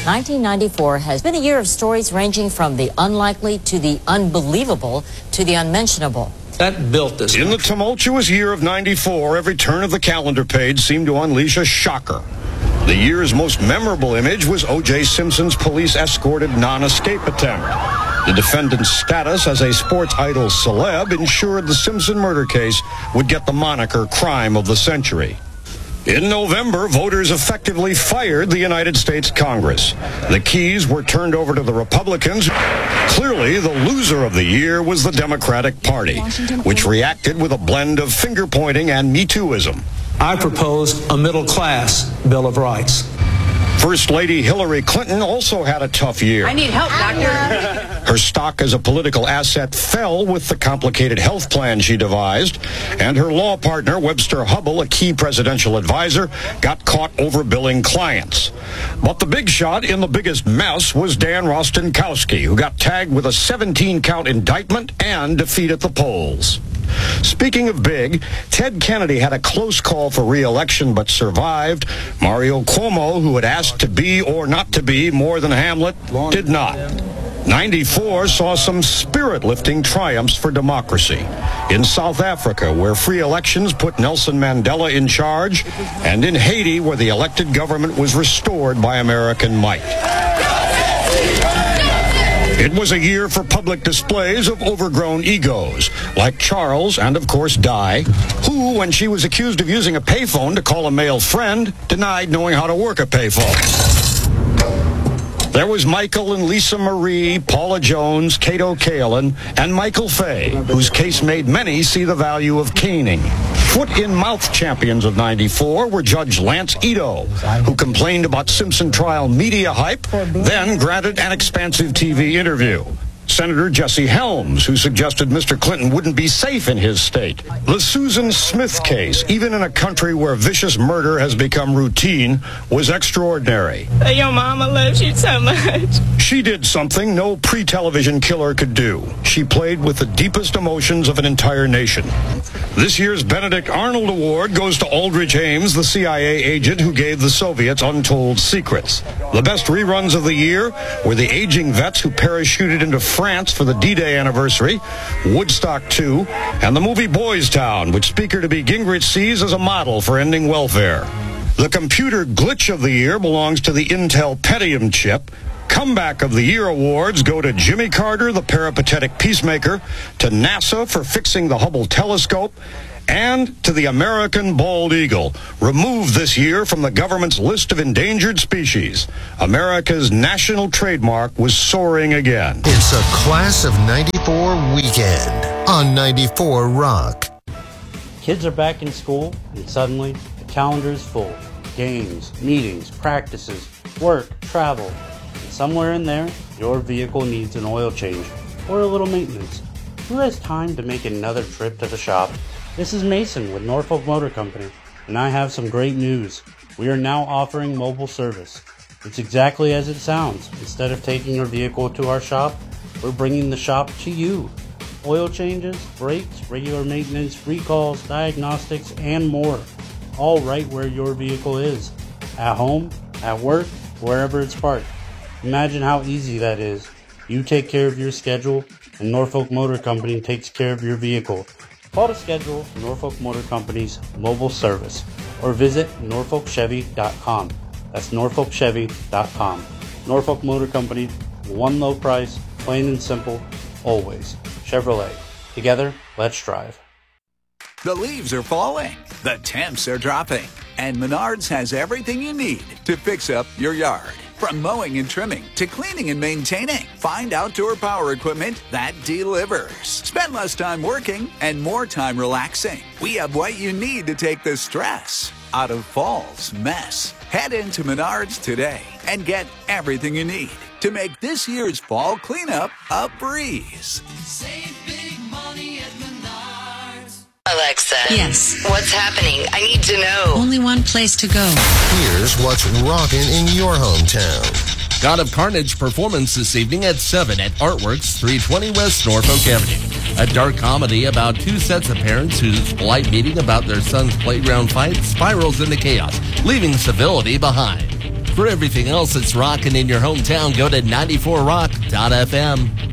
1994 has been a year of stories ranging from the unlikely to the unbelievable to the unmentionable. That built this. In the tumultuous year of 94, every turn of the calendar page seemed to unleash a shocker. The year's most memorable image was O.J. Simpson's police-escorted non-escape attempt. The defendant's status as a sports idol celeb ensured the Simpson murder case would get the moniker crime of the century. In November, voters effectively fired the United States Congress. The keys were turned over to the Republicans. Clearly, the loser of the year was the Democratic Party, which reacted with a blend of finger-pointing and Me Tooism. I propose a middle-class Bill of Rights. First Lady Hillary Clinton also had a tough year. I need help, doctor. Her stock as a political asset fell with the complicated health plan she devised, and her law partner, Webster Hubbell, a key presidential advisor, got caught overbilling clients. But the big shot in the biggest mess was Dan Rostenkowski, who got tagged with a 17-count indictment and defeat at the polls. Speaking of big, Ted Kennedy had a close call for re-election but survived. Mario Cuomo, who had asked to be or not to be more than Hamlet, did not. 94 saw some spirit-lifting triumphs for democracy. In South Africa, where free elections put Nelson Mandela in charge, and in Haiti, where the elected government was restored by American might. It was a year for public displays of overgrown egos, like Charles and, of course, Di, who, when she was accused of using a payphone to call a male friend, denied knowing how to work a payphone. There was Michael and Lisa Marie, Paula Jones, Kato Kaelin, and Michael Fay, whose case made many see the value of caning. Foot-in-mouth champions of 94 were Judge Lance Ito, who complained about Simpson trial media hype, then granted an expansive TV interview. Senator Jesse Helms, who suggested Mr. Clinton wouldn't be safe in his state. The Susan Smith case, even in a country where vicious murder has become routine, was extraordinary. Your mama loves you so much. She did something no pre-television killer could do. She played with the deepest emotions of an entire nation. This year's Benedict Arnold Award goes to Aldrich Ames, the CIA agent who gave the Soviets untold secrets. The best reruns of the year were the aging vets who parachuted into France for the D-Day anniversary, Woodstock 2, and the movie Boys Town, which Speaker to be Gingrich sees as a model for ending welfare. The computer glitch of the year belongs to the Intel Pentium chip. Comeback of the Year awards go to Jimmy Carter, the peripatetic peacemaker, to NASA for fixing the Hubble telescope, and to the American bald eagle, removed this year from the government's list of endangered species. America's national trademark was soaring again. It's a Class of 94 weekend on 94 Rock. Kids are back in school, and suddenly the calendar is full. Games, meetings, practices, work, travel. And somewhere in there, your vehicle needs an oil change or a little maintenance. Who has time to make another trip to the shop? This is Mason with Norfolk Motor Company, and I have some great news. We are now offering mobile service. It's exactly as it sounds. Instead of taking your vehicle to our shop, we're bringing the shop to you. Oil changes, brakes, regular maintenance, recalls, diagnostics, and more. All right where your vehicle is. At home, at work, wherever it's parked. Imagine how easy that is. You take care of your schedule, and Norfolk Motor Company takes care of your vehicle. Call to schedule Norfolk Motor Company's mobile service or visit norfolkchevy.com. That's norfolkchevy.com. Norfolk Motor Company, one low price, plain and simple, always. Chevrolet. Together, let's drive. The leaves are falling, the temps are dropping, and Menards has everything you need to fix up your yard. From mowing and trimming to cleaning and maintaining, find outdoor power equipment that delivers. Spend less time working and more time relaxing. We have what you need to take the stress out of fall's mess. Head into Menards today and get everything you need to make this year's fall cleanup a breeze. Save big money at Menards. Alexa. Yes. What's happening? I need to know. Only one place to go. Here's what's rocking in your hometown. God of Carnage performance this evening at 7 at Artworks, 320 West Norfolk Avenue. A dark comedy about two sets of parents whose polite meeting about their son's playground fight spirals into chaos, leaving civility behind. For everything else that's rocking in your hometown, go to 94rock.fm.